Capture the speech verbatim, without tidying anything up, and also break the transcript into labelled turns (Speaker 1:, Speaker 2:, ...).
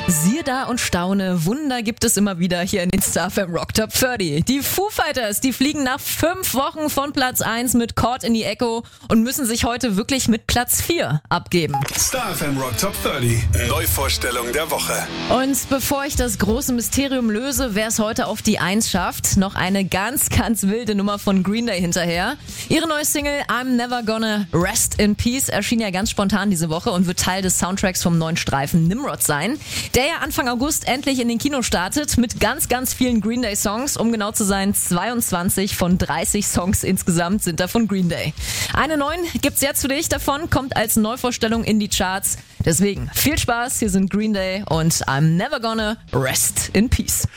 Speaker 1: Siehe da und staune, Wunder gibt es immer wieder hier in den Star F M Rock Top dreißig. Die Foo Fighters, die fliegen nach fünf Wochen von Platz eins mit Caught in the Echo und müssen sich heute wirklich mit Platz vier abgeben.
Speaker 2: Star F M Rock Top dreißig, Neuvorstellung der Woche.
Speaker 1: Und bevor ich das große Mysterium löse, wer es heute auf die eins schafft, noch eine ganz, ganz wilde Nummer von Green Day hinterher. Ihre neue Single I'm Never Gonna Rest in Peace erschien ja ganz spontan diese Woche und wird Teil des Soundtracks vom neuen Streifen Nimrod sein, der ja Anfang August endlich in den Kinos startet mit ganz, ganz vielen Green Day Songs. Um genau zu sein, zweiundzwanzig von dreißig Songs insgesamt sind da von Green Day. Eine neun gibt's jetzt für dich davon, kommt als Neuvorstellung in die Charts. Deswegen viel Spaß, hier sind Green Day und I'm Never Gonna Rest in Peace.